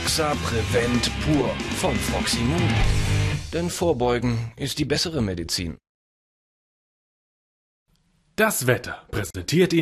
Foxa Prevent pur von Foximmun. Denn Vorbeugen ist die bessere Medizin. Das Wetter präsentiert Ihnen